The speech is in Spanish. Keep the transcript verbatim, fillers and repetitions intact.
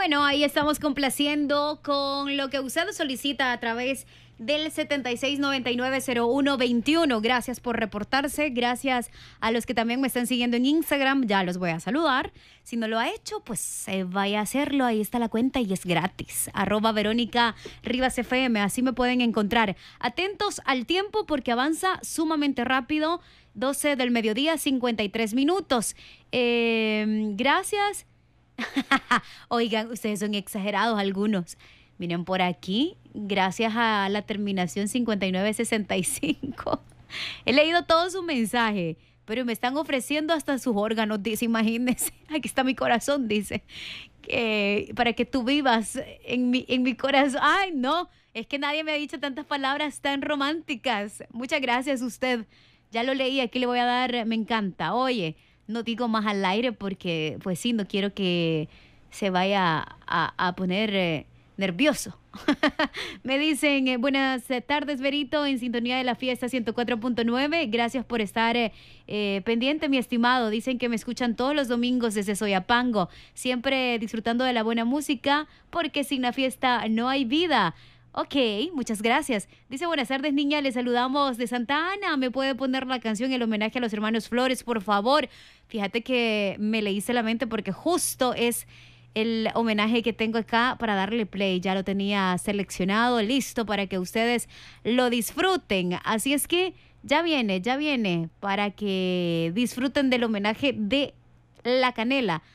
Bueno, ahí estamos complaciendo con lo que usted solicita a través del setenta y seis noventa y nueve cero uno veintiuno. Gracias por reportarse, gracias a los que también me están siguiendo en Instagram, ya los voy a saludar. Si no lo ha hecho, pues eh, vaya a hacerlo, ahí está la cuenta y es gratis. Arroba Verónica Rivas F M, así me pueden encontrar. Atentos al tiempo porque avanza sumamente rápido, doce del mediodía, cincuenta y tres minutos. Eh, gracias. Oigan, ustedes son exagerados algunos. Miren por aquí, gracias a la terminación cincuenta y nueve sesenta y cinco. He leído todo su mensaje, pero me están ofreciendo hasta sus órganos, dice, imagínense. Aquí está mi corazón, dice. Que para que tú vivas en mi, en mi corazón. Ay, no, es que nadie me ha dicho tantas palabras tan románticas. Muchas gracias usted. Ya lo leí, aquí le voy a dar, me encanta. Oye, no digo más al aire porque, pues sí, no quiero que se vaya a, a poner eh, nervioso. Me dicen, eh, buenas tardes, Verito, en sintonía de la fiesta ciento cuatro punto nueve. Gracias por estar eh, eh, pendiente, mi estimado. Dicen que me escuchan todos los domingos desde Soyapango, siempre disfrutando de la buena música, porque sin la fiesta no hay vida. Ok, muchas gracias. Dice, buenas tardes, niña, les saludamos de Santa Ana. ¿Me puede poner la canción el homenaje a los hermanos Flores, por favor? Fíjate que me le hice la mente porque justo es el homenaje que tengo acá para darle play. Ya lo tenía seleccionado, listo para que ustedes lo disfruten. Así es que ya viene, ya viene para que disfruten del homenaje de La Canela